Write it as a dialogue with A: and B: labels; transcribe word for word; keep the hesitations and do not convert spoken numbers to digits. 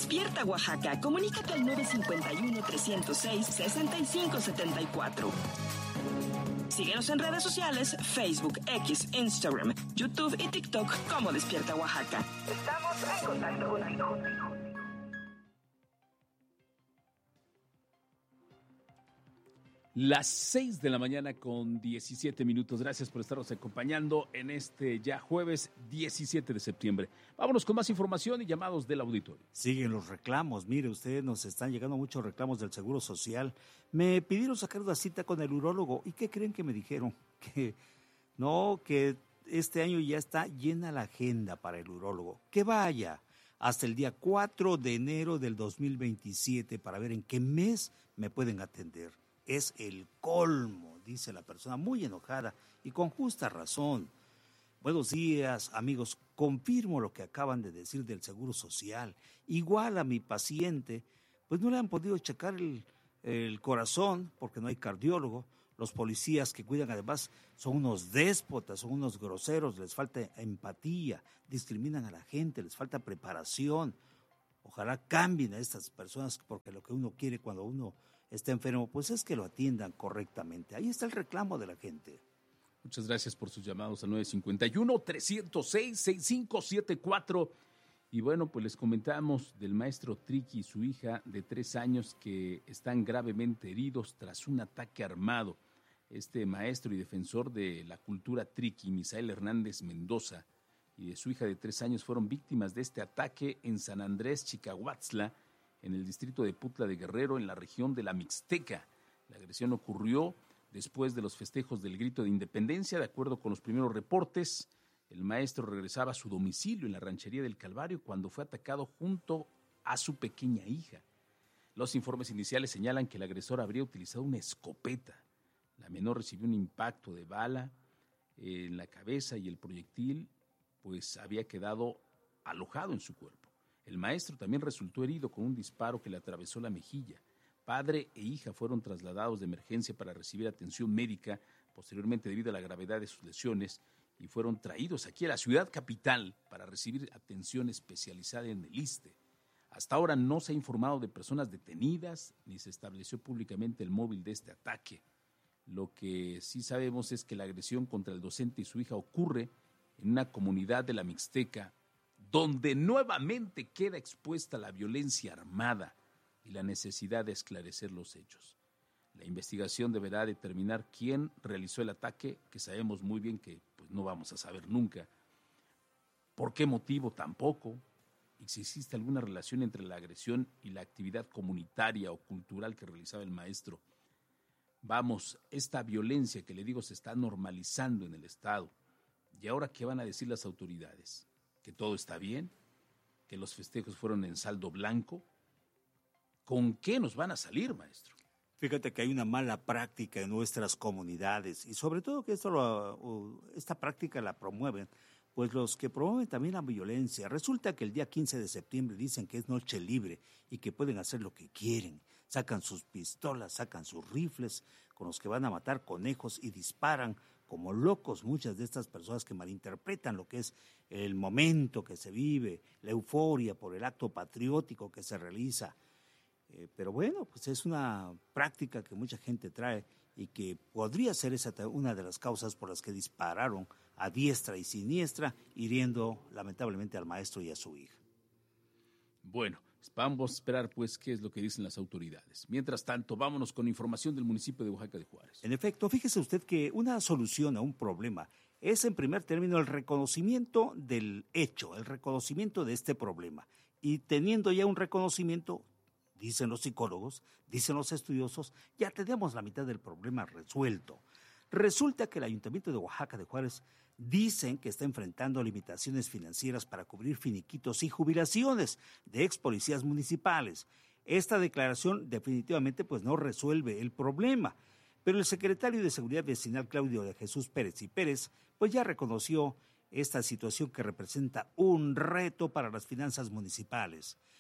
A: Despierta Oaxaca. Comunícate al nueve cinco uno, tres cero seis, seis cinco siete cuatro. Síguenos en redes sociales, Facebook, X, Instagram, YouTube y TikTok como Despierta Oaxaca. Estamos en contacto contigo.
B: Las seis de la mañana con diecisiete minutos. Gracias por estarnos acompañando en este ya jueves diecisiete de septiembre. Vámonos con más información y llamados del auditorio.
C: Siguen los reclamos. Mire, ustedes nos están llegando muchos reclamos del Seguro Social. Me pidieron sacar una cita con el urólogo. ¿Y qué creen que me dijeron? Que no, que este año ya está llena la agenda para el urólogo. Que vaya hasta el día cuatro de enero del dos mil veintisiete para ver en qué mes me pueden atender. Es el colmo, dice la persona muy enojada y con justa razón. Buenos días, amigos. Confirmo lo que acaban de decir del Seguro Social. Igual a mi paciente, pues no le han podido checar el, el corazón porque no hay cardiólogo. Los policías que cuidan además son unos déspotas, son unos groseros, les falta empatía, discriminan a la gente, les falta preparación. Ojalá cambien a estas personas porque lo que uno quiere cuando uno está enfermo, pues es que lo atiendan correctamente. Ahí está el reclamo de la gente.
B: Muchas gracias por sus llamados al nueve cinco uno, tres cero seis, seis cinco siete cuatro. Y bueno, pues les comentamos del maestro Triqui y su hija de tres años que están gravemente heridos tras un ataque armado. Este maestro y defensor de la cultura Triqui, Misael Hernández Mendoza, y de su hija de tres años fueron víctimas de este ataque en San Andrés, Chicahuatzla, en el distrito de Putla de Guerrero, en la región de la Mixteca. La agresión ocurrió después de los festejos del Grito de Independencia. De acuerdo con los primeros reportes, el maestro regresaba a su domicilio en la ranchería del Calvario cuando fue atacado junto a su pequeña hija. Los informes iniciales señalan que el agresor habría utilizado una escopeta. La menor recibió un impacto de bala en la cabeza y el proyectil pues había quedado alojado en su cuerpo. El maestro también resultó herido con un disparo que le atravesó la mejilla. Padre e hija fueron trasladados de emergencia para recibir atención médica, posteriormente debido a la gravedad de sus lesiones, y fueron traídos aquí a la ciudad capital para recibir atención especializada en el ISSSTE. Hasta ahora no se ha informado de personas detenidas, ni se estableció públicamente el móvil de este ataque. Lo que sí sabemos es que la agresión contra el docente y su hija ocurre en una comunidad de la Mixteca, donde nuevamente queda expuesta la violencia armada y la necesidad de esclarecer los hechos. La investigación deberá determinar quién realizó el ataque, que sabemos muy bien que pues, no vamos a saber nunca. ¿Por qué motivo? Tampoco. Y si existe alguna relación entre la agresión y la actividad comunitaria o cultural que realizaba el maestro. Vamos, esta violencia que le digo se está normalizando en el Estado. ¿Y ahora qué van a decir las autoridades? ¿Que todo está bien? ¿Que los festejos fueron en saldo blanco? ¿Con qué nos van a salir, maestro?
C: Fíjate que hay una mala práctica en nuestras comunidades y sobre todo que esto lo, esta práctica la promueven, pues los que promueven también la violencia. Resulta que el día quince de septiembre dicen que es noche libre y que pueden hacer lo que quieren. Sacan sus pistolas, sacan sus rifles con los que van a matar conejos y disparan como locos muchas de estas personas que malinterpretan lo que es el momento que se vive, la euforia por el acto patriótico que se realiza. Eh, pero bueno, pues es una práctica que mucha gente trae y que podría ser esa una de las causas por las que dispararon a diestra y siniestra, hiriendo lamentablemente al maestro y a su hija.
B: Bueno, vamos a esperar pues qué es lo que dicen las autoridades. Mientras tanto, vámonos con información del municipio de Oaxaca de Juárez.
C: En efecto, fíjese usted que una solución a un problema es en primer término el reconocimiento del hecho, el reconocimiento de este problema. Y teniendo ya un reconocimiento, dicen los psicólogos, dicen los estudiosos, ya tenemos la mitad del problema resuelto. Resulta que el Ayuntamiento de Oaxaca de Juárez dicen que está enfrentando limitaciones financieras para cubrir finiquitos y jubilaciones de ex policías municipales. Esta declaración definitivamente pues no resuelve el problema, pero el secretario de Seguridad Vecinal, Claudio de Jesús Pérez y Pérez, pues ya reconoció esta situación que representa un reto para las finanzas municipales.